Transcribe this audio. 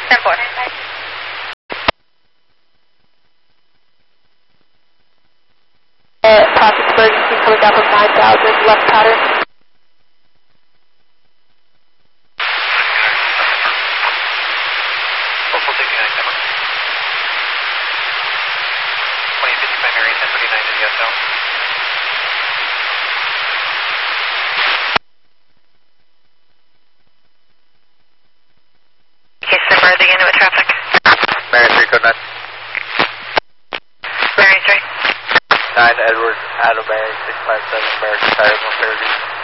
10-4. Process emergency coming down from 9,000 left pattern. Postal 69, Emma. 2055 Mary, 1039 to the SL. Okay, Simmer, the end of traffic. Mary 3, code 9. Mary 3. 9 Edward, Adam Mary, 657, American Tire, 130.